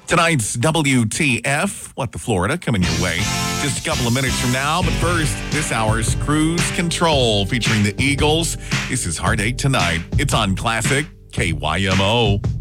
Tonight's WTF, What the Florida, coming your way just a couple of minutes from now. But first, this hour's Cruise Control featuring the Eagles. This is Heartache Tonight. It's on Classic KYMO.